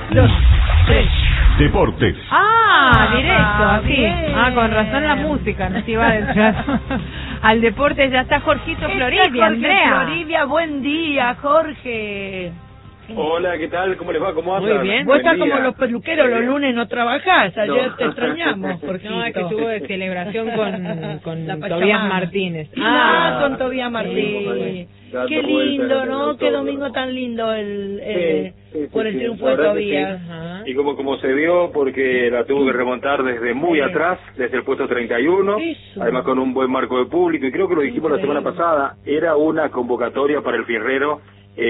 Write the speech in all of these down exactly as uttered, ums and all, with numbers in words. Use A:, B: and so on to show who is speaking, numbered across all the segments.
A: dos, tres.
B: Deportes.
C: Ah, directo,
A: Ah,
C: así.
A: bien.
C: Ah, con razón la música, nos iba a entrar. Al deporte ya está Jorgito
A: Está
C: Floribia,
A: Jorge
C: Andrea.
A: Floribia, buen día, Jorge.
D: Hola, ¿qué tal? ¿Cómo les va? ¿Cómo andan?
C: Muy bien.
A: Vos
D: Buen
A: estás
D: día.
A: como los peluqueros, los lunes no trabajás, ayer
D: No.
A: te extrañamos, Jorgito.
C: No, es que estuvo de celebración con, con
A: La
C: Tobías
A: Pachamama.
C: Martínez.
A: Ah,
D: Ah,
A: con Tobías Martínez.
D: sí, dando
A: Qué
D: vueltas
A: lindo,
D: en
A: ¿no?
D: el
A: Qué
D: todo.
A: domingo tan lindo el, el
D: Sí, sí, sí,
A: por el
D: sí,
A: triunfo
D: la
A: de
D: verdad que
A: Tobías.
D: sí.
C: Ajá.
D: Y como como se vio, porque la tuvo que remontar desde muy
A: Sí.
D: atrás, desde el puesto treinta y uno,
A: Eso.
D: además con un buen marco de público, y creo que lo dijimos la semana
A: Increíble.
D: pasada, era una convocatoria para el Fierrero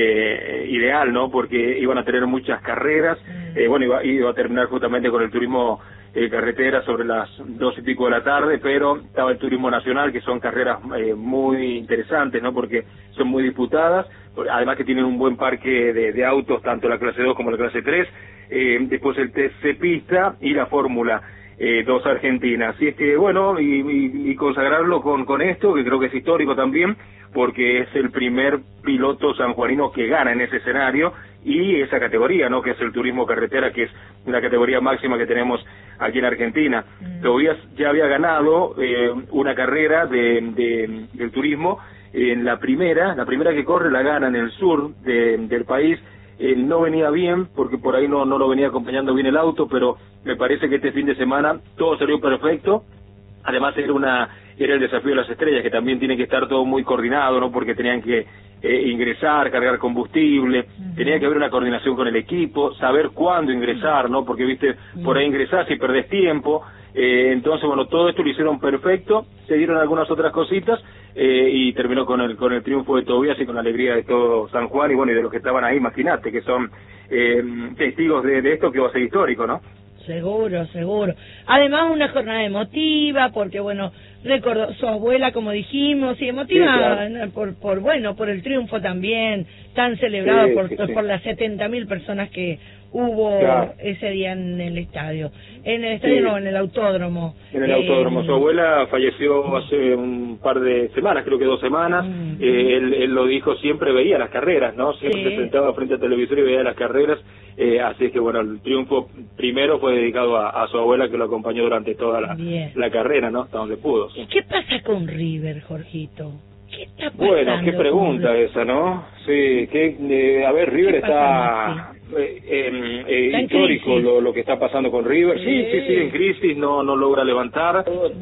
D: eh, ideal, ¿no? Porque iban a tener muchas carreras,
C: Mm.
D: eh, bueno, iba, iba a terminar justamente con el turismo eh, carretera sobre las dos y pico de la tarde, pero estaba el turismo nacional, que son carreras eh, muy interesantes, ¿no? Porque son muy disputadas, además que tienen un buen parque de, de autos, tanto la clase dos como la clase tres, eh, después el T C Pista y la Fórmula eh, dos Argentina. Así es que, bueno, y, y, y consagrarlo con, con esto, que creo que es histórico también, porque es el primer piloto sanjuanino que gana en ese escenario, y esa categoría, ¿no? Que es el turismo carretera, que es una categoría máxima que tenemos aquí en Argentina.
C: Mm.
D: Tobías ya había ganado eh, una carrera de, de, del turismo, en la primera, la primera que corre la gana en el sur de, del país. Eh, no venía bien, porque por ahí no, no lo venía acompañando bien el auto, pero me parece que este fin de semana todo salió perfecto. Además era una era el desafío de las estrellas, que también tiene que estar todo muy coordinado, ¿no? Porque tenían que eh, ingresar, cargar combustible, uh-huh. Tenía que haber una coordinación con el equipo, saber cuándo ingresar, ¿no? Porque, viste, uh-huh. Por ahí ingresás y perdés tiempo. Eh, entonces, bueno, todo esto lo hicieron perfecto, se dieron algunas otras cositas eh, y terminó con el con el triunfo de Tobías y con la alegría de todo San Juan y, bueno, y de los que estaban ahí, imagínate, que son eh, testigos de, de esto que va a ser histórico, ¿no?
A: Seguro, seguro. Además, una jornada emotiva, porque, bueno, recordó su abuela, como dijimos, y emotiva
D: sí, claro.
A: por, por, bueno, por el triunfo también, tan celebrado
D: sí,
A: por,
D: sí, sí.
A: por las setenta mil personas que hubo
D: claro.
A: ese día en el estadio. En el estadio,
D: sí.
A: no, en el autódromo.
D: En el
A: eh,
D: autódromo. Su abuela falleció hace un par de semanas, creo que dos semanas. Mm. Eh, él, él lo dijo, siempre veía las carreras, ¿no? Siempre sí. Se sentaba frente al televisor y veía las carreras. Eh, así que, bueno, el triunfo primero fue dedicado a, a su abuela, que lo acompañó durante toda la, la carrera, ¿no? Hasta donde pudo. Sí.
A: ¿Qué pasa con River, Jorgito? ¿Qué está pasando?
D: Bueno, qué pregunta esa, ¿no? Sí, que, eh, a ver, River está... Eh, eh, eh, histórico lo, lo que está pasando con River. Sí, sí, sí, en crisis, no no logra levantar.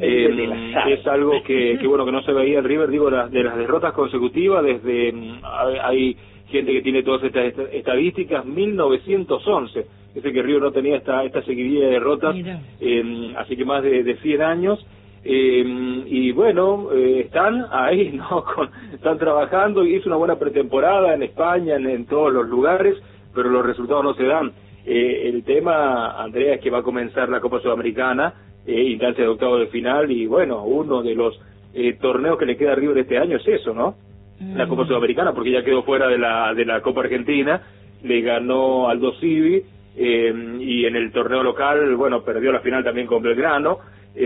D: Eh, es algo que, que, bueno, que no se veía en River, digo, la, de las derrotas consecutivas, desde... Hay gente que tiene todas estas estadísticas, mil novecientos once. Es que River no tenía esta esta seguidilla de derrotas, eh, así que más de, de cien años. Eh, y bueno, eh, están ahí, ¿no? Con, están trabajando y es una buena pretemporada en España, en, en todos los lugares, pero los resultados no se dan. Eh, el tema, Andrea, es que va a comenzar la Copa Sudamericana, eh, instancia de octavo de final, y bueno, uno de los eh, torneos que le queda a River este año es eso, ¿no? Mm. La Copa Sudamericana, porque ya quedó fuera de la de la Copa Argentina, le ganó Aldo Civi, eh, y en el torneo local, bueno, perdió la final también con Belgrano.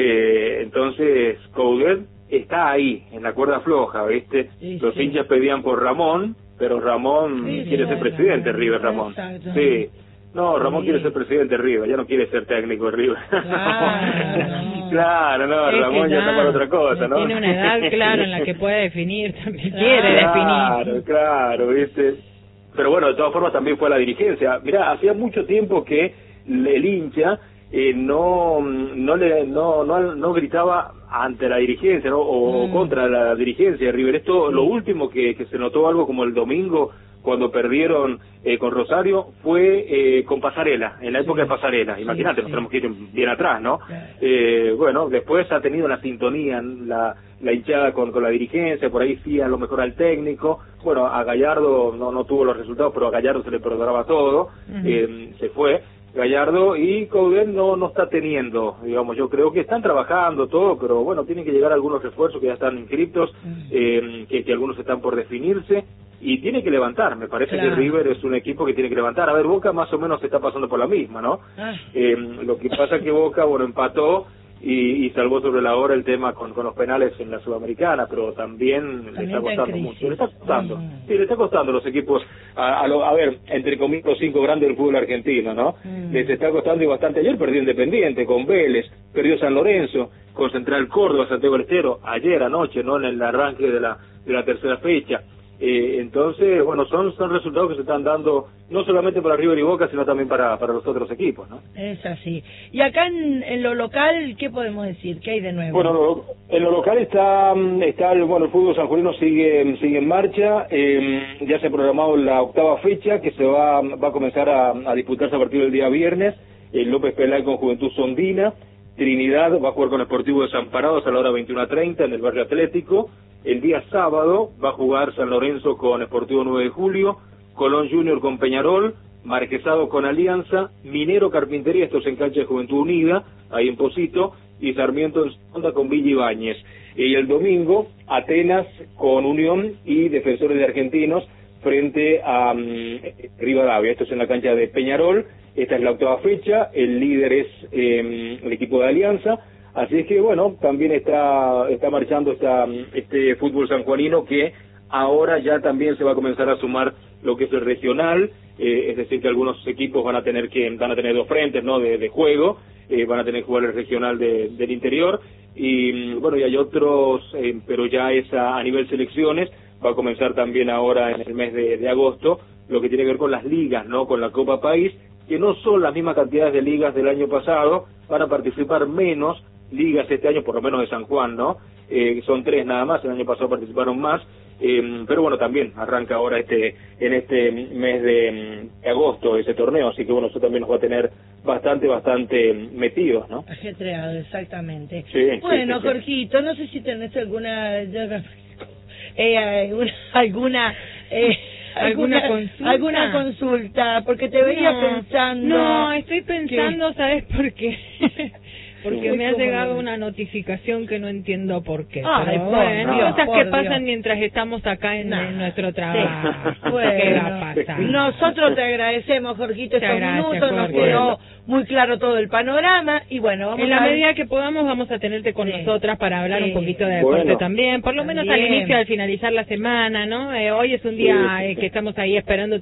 D: Eh, entonces Coudet está ahí, en la cuerda floja, ¿viste? Sí, los sí. hinchas pedían por Ramón, pero Ramón sí, quiere ser presidente, Ramón. River, Ramón. Exacto. Sí. No, Ramón sí. quiere ser presidente de River, ya no quiere ser técnico de River.
C: Claro,
D: claro, no, es Ramón ya, ya está para otra cosa, ¿no?
C: Tiene una edad, claro, en la que puede definir, también quiere
D: claro,
C: definir.
D: Claro, claro, ¿viste? Pero bueno, de todas formas también fue la dirigencia. Mirá, hacía mucho tiempo que el hincha eh, no no le no, no no gritaba ante la dirigencia, ¿no? O mm. contra la dirigencia de River. Esto, sí. Lo último que, que se notó algo como el domingo, cuando perdieron eh, con Rosario, fue eh, con Pasarela, en la época sí. de Pasarela. Imagínate, sí, nos sí. tenemos que ir bien atrás, ¿no? Sí. Eh, bueno, después ha tenido una sintonía, la, la hinchada con, con la dirigencia, por ahí sí a lo mejor al técnico. Bueno, a Gallardo no, no tuvo los resultados, pero a Gallardo se le perdonaba todo, uh-huh. eh, se fue Gallardo, y Coudet no no está teniendo, digamos, yo creo que están trabajando todo, pero bueno, tienen que llegar algunos refuerzos que ya están inscriptos, uh-huh. eh, que, que algunos están por definirse, y tiene que levantar. Me parece claro. que River es un equipo que tiene que levantar. A ver, Boca más o menos se está pasando por la misma, ¿no? Ah. Eh, lo que pasa es que Boca, bueno, empató y, y salvó sobre la hora el tema con, con los penales en la Sudamericana, pero también, también le está costando mucho. Le está costando, mm. sí, le está costando a los equipos, a, a, lo, a ver, entre comillas, los cinco grandes del fútbol argentino, ¿no? Mm. Les está costando y bastante. Ayer perdió Independiente con Vélez, perdió San Lorenzo, con Central Córdoba, Santiago del Estero, ayer anoche, ¿no? En el arranque de la, de la tercera fecha. Eh, entonces, bueno, son son resultados que se están dando no solamente para River y Boca, sino también para para los otros equipos, ¿no?
A: Es así. Y acá en, en lo local, ¿qué podemos decir? ¿Qué hay de nuevo?
D: Bueno, lo, en lo local está, está el, bueno, el fútbol sanjuanino sigue sigue en marcha, eh, ya se ha programado la octava fecha que se va va a comenzar a, a disputarse a partir del día viernes, el López Pelay con Juventud Sondina, Trinidad va a jugar con Sportivo Desamparados a la hora veintiuna treinta en el Barrio Atlético. El día sábado va a jugar San Lorenzo con Sportivo nueve de julio, Colón Junior con Peñarol, Marquesado con Alianza, Minero Carpintería, esto es en cancha de Juventud Unida, ahí en Posito, y Sarmiento en Sonda con Villa Ibáñez. Y el domingo, Atenas con Unión y Defensores de Argentinos frente a um, Rivadavia, esto es en la cancha de Peñarol. Esta es la octava fecha, el líder es eh, el equipo de Alianza. Así es que, bueno, también está está marchando esta, este fútbol sanjuanino que ahora ya también se va a comenzar a sumar lo que es el regional, eh, es decir, que algunos equipos van a tener que van a tener dos frentes, ¿no?, de, de juego, eh, van a tener que jugar el regional de, del interior, y bueno, y hay otros, eh, pero ya es a, a nivel selecciones, va a comenzar también ahora en el mes de, de agosto, lo que tiene que ver con las ligas, ¿no?, con la Copa País, que no son las mismas cantidades de ligas del año pasado, van a participar menos ligas este año, por lo menos de San Juan, ¿no? Eh, son tres nada más, el año pasado participaron más, eh, pero bueno, también arranca ahora este en este mes de, de agosto ese torneo, así que bueno, eso también nos va a tener bastante, bastante metidos, ¿no?
A: Ajetreado, exactamente.
D: Sí,
A: bueno,
D: sí, sí,
A: Jorgito, no sé si tenés alguna... Eh, alguna... alguna eh,
C: ¿Alguna,
A: alguna
C: consulta?
A: alguna consulta, porque te veía
C: no,
A: pensando...
C: No, estoy pensando,
A: que...
C: ¿sabes por qué? Porque
A: sí,
C: me ha llegado
A: no.
C: una notificación que no entiendo por qué.
A: Ay,
C: pero
A: por
C: bueno,
A: Dios,
C: cosas
A: por
C: que
A: Dios.
C: pasan mientras estamos acá en,
A: Nah.
C: en nuestro trabajo.
A: Sí.
C: Bueno, ¿qué va a
A: Bueno,
C: pasar?
A: nosotros te agradecemos, Jorgito, estos
C: gracias,
A: minutos, nos
C: Jorge.
A: quedó muy claro todo el panorama, y bueno, vamos
C: En la
A: a ver...
C: medida que podamos vamos a tenerte con
A: Sí.
C: nosotras para hablar
A: Sí.
C: un poquito de deporte
D: Bueno.
C: también, por lo menos
A: También.
C: al inicio, al finalizar la semana, ¿no? Eh, hoy es un día
D: Sí.
C: eh, que estamos ahí esperando